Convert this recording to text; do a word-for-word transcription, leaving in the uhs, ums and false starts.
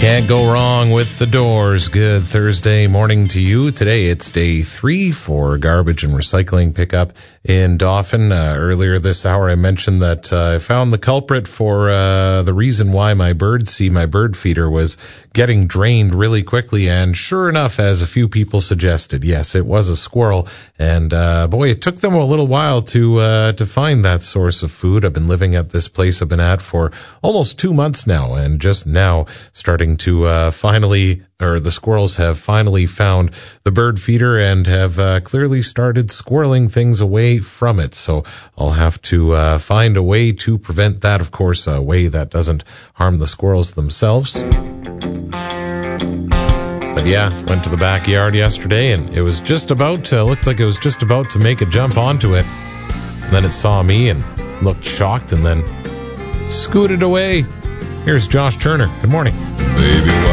Can't go wrong with the Doors. Good Thursday morning to you. Today it's day three for garbage and recycling pickup in Dauphin. Uh, earlier this hour I mentioned that uh, I found the culprit for uh, the reason why my bird seed, my bird feeder, was getting drained really quickly. And sure enough, as a few people suggested, yes, it was a squirrel. And uh, boy, it took them a little while to uh, to find that source of food. I've been living at this place I've been at for almost two months now, and just now starting to uh, finally, or the squirrels have finally found the bird feeder and have uh, clearly started squirreling things away from it. So I'll have to uh, find a way to prevent that, of course, a way that doesn't harm the squirrels themselves. But yeah, went to the backyard yesterday and it was just about to, looked like it was just about to make a jump onto it. And then it saw me and looked shocked and then scooted away. Here's Josh Turner. Good morning. Baby,